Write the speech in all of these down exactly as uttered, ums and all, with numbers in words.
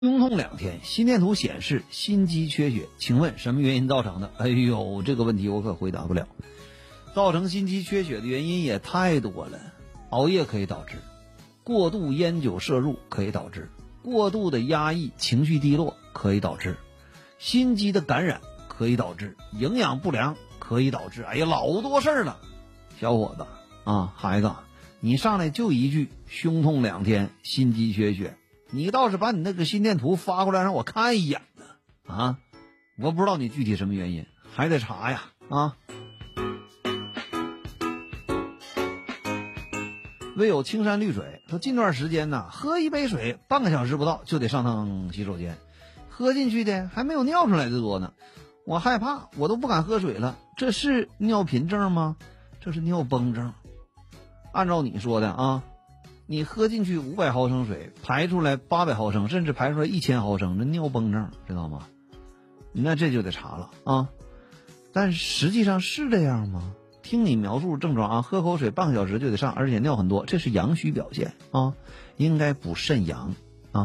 胸痛两天，心电图显示心肌缺血，请问什么原因造成的？哎呦，这个问题我可回答不了。造成心肌缺血的原因也太多了，熬夜可以导致，过度烟酒摄入可以导致，过度的压抑情绪低落可以导致，心肌的感染可以导致，营养不良可以导致，哎呀，老多事儿了。小伙子啊，孩子，你上来就一句胸痛两天，心肌缺血，你倒是把你那个心电图发过来让我看一眼呢啊！我不知道你具体什么原因，还得查呀啊！唯有青山绿水说，近段时间呢，喝一杯水半个小时不到就得上趟洗手间，喝进去的还没有尿出来的多呢。我害怕，我都不敢喝水了。这是尿频症吗？这是尿崩症。按照你说的啊，你喝进去五百毫升水，排出来八百毫升，甚至排出来一千毫升，这尿崩症知道吗？那这就得查了啊。但实际上是这样吗？听你描述症状啊，喝口水半个小时就得上，而且尿很多，这是阳虚表现啊，应该补肾阳啊。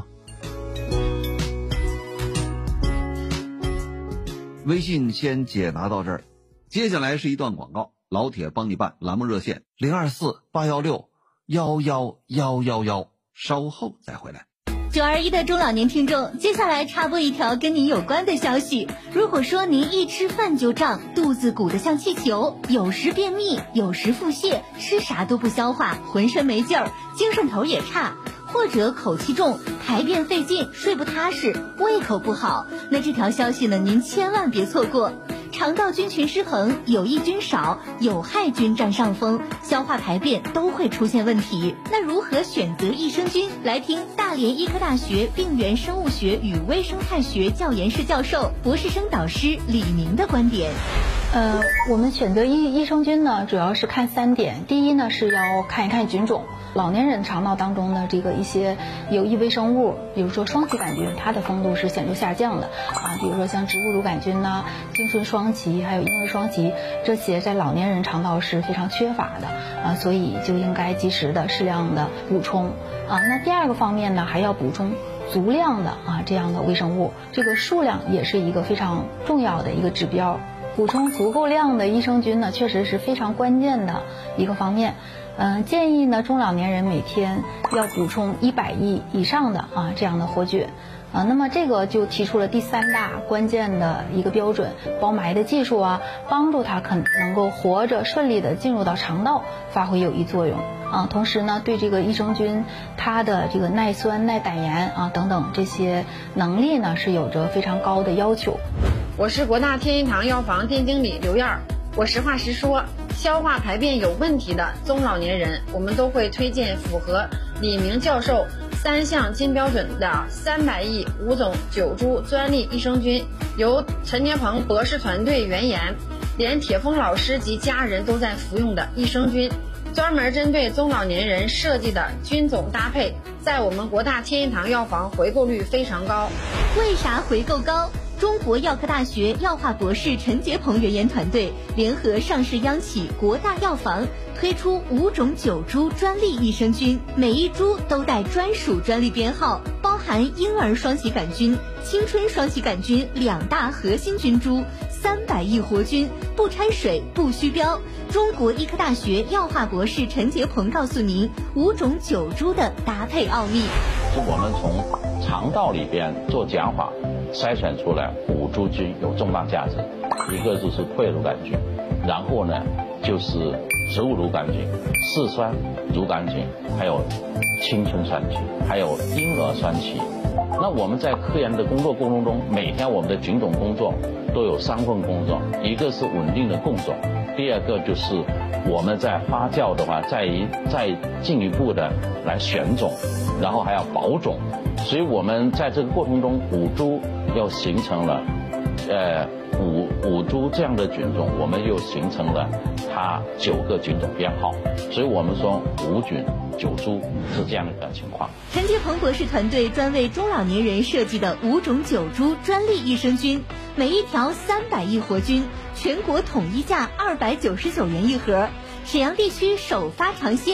微信先解答到这儿，接下来是一段广告，老铁帮你办栏目热线零二四八幺六幺幺幺幺幺，稍后再回来。 九二一的中老年听众，接下来插播一条跟您有关的消息。如果说您一吃饭就胀，肚子鼓得像气球，有时便秘，有时腹泻，吃啥都不消化，浑身没劲儿，精神头也差，或者口气重，排便费劲，睡不踏实，胃口不好，那这条消息呢，您千万别错过。肠道菌群失衡，有益菌少，有害菌占上风，消化排便都会出现问题。那如何选择益生菌？来听大连医科大学病原生物学与微生态学教研室教授、博士生导师李明的观点。 呃，我们选择益益生菌呢，主要是看三点。第一呢，是要看一看菌种。老年人肠道当中的这个一些有益微生物，比如说双歧杆菌，它的丰度是显著下降的啊。比如说像植物乳杆菌呐、精纯双歧，还有婴儿双歧，这些在老年人肠道是非常缺乏的啊，所以就应该及时的适量的补充啊。那第二个方面呢，还要补充足量的啊这样的微生物，这个数量也是一个非常重要的一个指标。补充足够量的益生菌呢，确实是非常关键的一个方面。嗯，建议呢中老年人每天要补充一百亿以上的啊这样的活菌。啊，那么这个就提出了第三大关键的一个标准，包埋的技术啊，帮助它可能够活着顺利的进入到肠道，发挥有益作用啊。同时呢，对这个益生菌它的这个耐酸、耐胆盐啊等等这些能力呢，是有着非常高的要求。 我是国大天一堂药房店经理刘燕儿。我实话实说，消化排便有问题的中老年人，我们都会推荐符合李明教授三项金标准的三百亿五种九株专利益生菌，由陈年鹏博士团队原研，连铁峰老师及家人都在服用的益生菌，专门针对中老年人设计的菌种搭配，在我们国大天一堂药房回购率非常高。 为啥回购高？中国药科大学药化博士陈杰鹏原研团队联合上市央企国大药房，推出五种九株专利益生菌，每一株都带专属专利编号，包含婴儿双歧杆菌、青春双歧杆菌两大核心菌株，三百亿活菌，不掺水，不虚标。中国医科大学药化博士陈杰鹏告诉您五种九株的搭配奥秘。 是我们从肠道里边做减法，筛选出来五株菌有重大价值，一个就是退乳杆菌，然后呢就是植物乳杆菌、四酸乳杆菌，还有青春双歧，还有婴儿双歧。那我们在科研的工作过程中，每天我们的菌种工作都有三份工作，一个是稳定的供种，第二个就是我们在发酵的话，再一再进一步的来选种，然后还要保种。所以我们在这个过程中，五株又形成了，呃，五五株这样的菌种，我们又形成了它九个菌种编号。所以我们说五菌九株是这样的一个情况。 陈杰鹏博士团队专为中老年人设计的五种九株专利益生菌，每一条三百亿活菌，全国统一价二百九十九元一盒，沈阳地区首发尝鲜。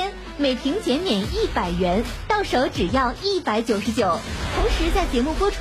每瓶减免一百元，到手只要一百九十九。同时在节目播出